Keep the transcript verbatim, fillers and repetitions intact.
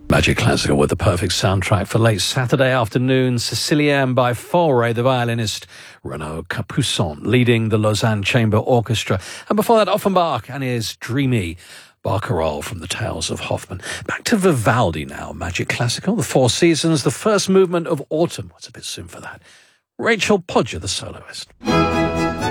Magic Classical with the perfect soundtrack for late Saturday afternoon. Sicilienne by Fauré, the violinist Renaud Capuçon, leading the Lausanne Chamber Orchestra. And before that, Offenbach and his dreamy barcarolle from the Tales of Hoffmann. Back to Vivaldi now. Magic Classical, the Four Seasons, the first movement of Autumn. It's a bit soon for that. Rachel Podger, the soloist.